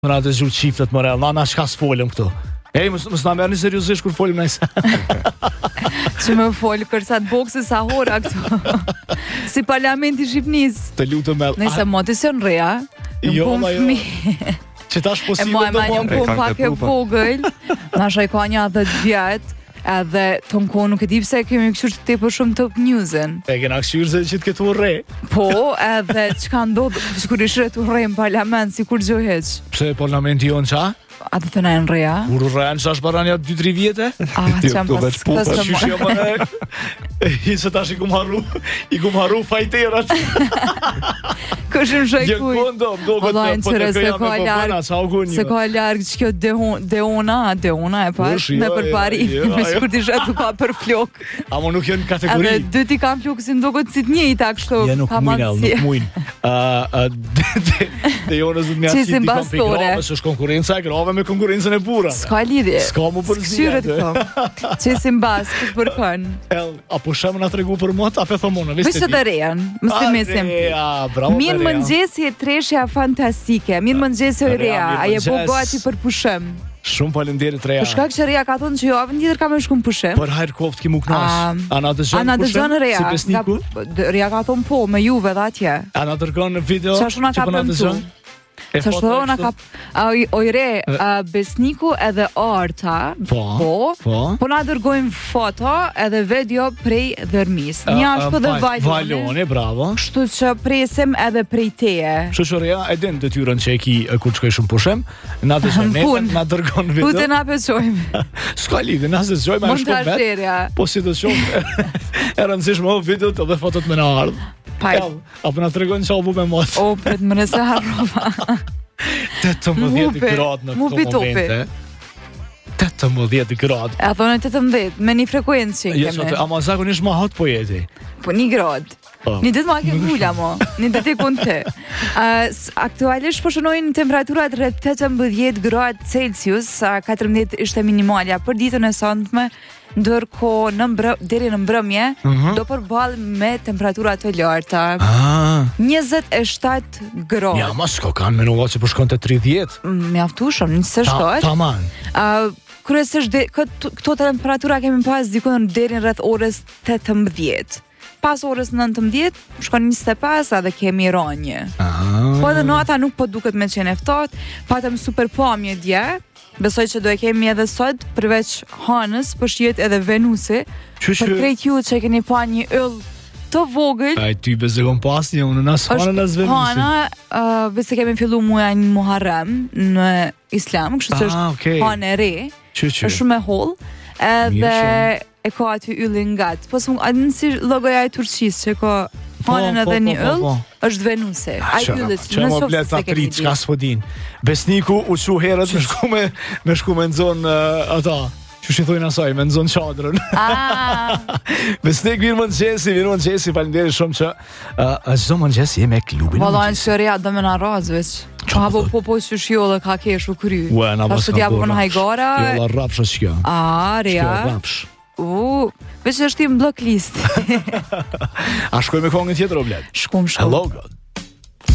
Në atë zhu qiftet më rellë, na çka s'folëm këtu. Ej, mos na merrni seriozisht kur folim nëse. Që më folë kërsa të bokse sa hora këtu. Si parlamenti Shqipnisë. Të lutem me. Nëse moti se në reja. Jo, jo. Që tash po si do më pak e vogël. Na shaj ka një 10 vjet. Edhe të më kohë nuk e di pse kemi këshur të tepër shumë Top News-in. E kena këshur se që të ketu urre. Po, edhe çka ndodh kur ishte të urre në parlament si kur gjoheq. Pse parlamenti jonë qa? A të të nejnë reja? Uru reja në qash baran ja 2-3 vjetë? Qam pas të Qysh jo më I se tash i kum harru fajterat. Këshim shajkuj. Vëllajnë qëre se ka largë që kjo Deona e pash me përpari. Me shkur t'i shetu ka për flok. Amo nuk jenë kategori. Edhe dy t'i kam flok si ndokët si t'njej ta kështu. Ja nuk mujnë. Deonës dhët me asit t'i kam për grave, se është konkurenca e grave me konkurencën e bura. S'ka lidhje. S'ka mu përzije. Qesim bas, këtë përkën. Apo shemë nga tregu për mot, ape thomona, vishë të rejen, më mesim. Mirë mëngjesi e treshja fantastike, mirë mëngjesi o reja, a je po gati për pushëm. Shumë falenderit reja. Për shkak që reja ka thonë që jo avën tjetër ka me shku në pushëm. Për hajrë koft ki mu knash. Ana dëgjon reja. Si besniku? Reja ka thonë po, me juve dhe atje. Ana dërgon në video që për na dëgjon? Të shtërona ka ojre Besniku edhe Arta. Po na dërgojmë foto edhe video prej dërmis. Një ashtu dhe Valoni, bravo. Kështu që presim edhe prej teje. Shoqëria e din detyrën që e ki kur shkoj shumë pushim. Na dëgjon, na dërgon video. Ute na pësojmë. S'ka lidhje, na zgjojmë ashtu vetë. Po si të shoh. E rëndësishme videot edhe fotot me na ardh. Apo na tregon çfarë bu me mos. O, pret më nëse harrova. 18 gradë në këto momente. 18 gradë. A thonë 18, me një frekuencë që kemi. Ama zakonisht ma hot po jeti. Po 1 gradë. Një ditë ma ke vula mo. Një ditë i kun të. Aktualisht po shënojnë temperaturat rreth 18 gradë Celsius, 14 ishte minimalja për ditën e sotme. Ndërkohë deri në mbrëmje do përball me temperatura të larta. 27 gradë. Ja, ma s'ka kanë menuar që po shkon te 30. Mjaftueshëm, 27. Tamam. Kryesisht këto temperatura kemi pas diku deri rreth orës 18. Pas orës 19 shkon 25 edhe kemi rënje. Po edhe nata nuk po duket me qenë ftohtë, patëm super pamje dje. Besoj që do e kemi edhe sot, përveç Hanës, po shihet edhe Venusi. Për krejt ju që keni pa një yll të vogël. Ai ty besoj kom pas një unë nas Hanën as Venusi. Hana, vese kemi fillu muajin Muharram në Islam, kështu që është hanë e re. Është shumë e holl. Edhe e ka aty yllin gat. Po s'm a din si logoja e Turqisë që ka hanën edhe një yll, është Venusi. Ai yllit, në softë se kemi çka s'po din. Besniku u çu herët me shku me nxon ata. Që shi thojnë asaj, me nëzon qadrën. Besnik, mirë mëngjesi, faleminderit shumë që çdo mëngjesi jemi me klubin. Vallajnë shëria do me na razveç. Qa po që shjollë ka keshu kry. Pashtu t'ja po në hajgara. Jolla rapsh është kjo. Reja. Veç është ti më blok list. A shkoj me kongën tjetër o bled? Shkum. Hello God.